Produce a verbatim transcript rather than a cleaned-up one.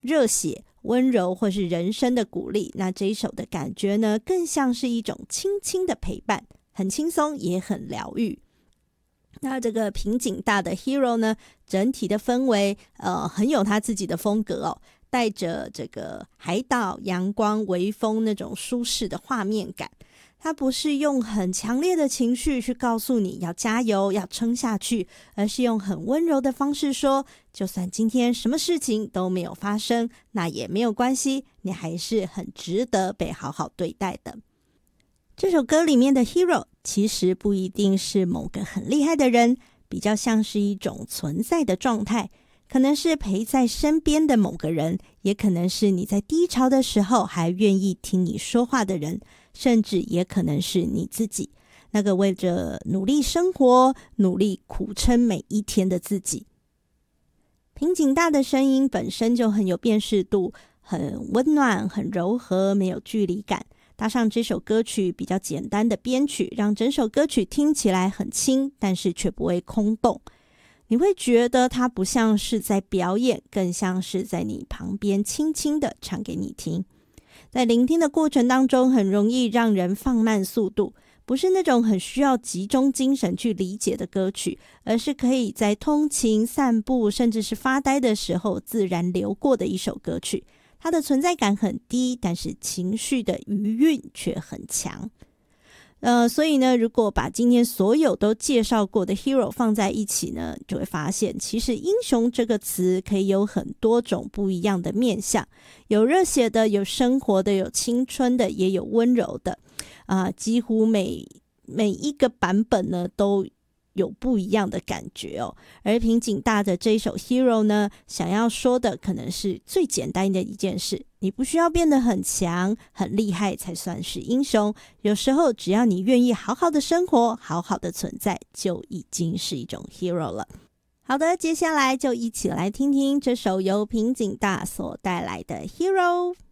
热血、温柔或是人生的鼓励。那这一首的感觉呢，更像是一种轻轻的陪伴，很轻松也很疗愈。那这个平井大的 Hero 呢，整体的氛围呃很有他自己的风格哦，带着这个海岛、阳光、微风那种舒适的画面感。他不是用很强烈的情绪去告诉你要加油、要撑下去，而是用很温柔的方式说，就算今天什么事情都没有发生，那也没有关系，你还是很值得被好好对待的。这首歌里面的 Hero 其实不一定是某个很厉害的人，比较像是一种存在的状态，可能是陪在身边的某个人，也可能是你在低潮的时候还愿意听你说话的人，甚至也可能是你自己，那个为着努力生活、努力苦撑每一天的自己。平井大的声音本身就很有辨识度，很温暖、很柔和，没有距离感。搭上这首歌曲比较简单的编曲，让整首歌曲听起来很轻，但是却不会空洞。你会觉得它不像是在表演，更像是在你旁边轻轻的唱给你听。在聆听的过程当中，很容易让人放慢速度，不是那种很需要集中精神去理解的歌曲，而是可以在通勤、散步，甚至是发呆的时候自然流过的一首歌曲。它的存在感很低，但是情绪的余韵却很强。呃，所以呢，如果把今天所有都介绍过的 Hero 放在一起呢，就会发现其实英雄这个词可以有很多种不一样的面向，有热血的，有生活的，有青春的，也有温柔的啊、呃，几乎每每一个版本呢都有不一样的感觉哦。而平井大的这一首 Hero 呢，想要说的可能是最简单的一件事，你不需要变得很强很厉害才算是英雄，有时候只要你愿意好好的生活，好好的存在，就已经是一种 Hero 了。好的，接下来就一起来听听这首由平井大所带来的 Hero。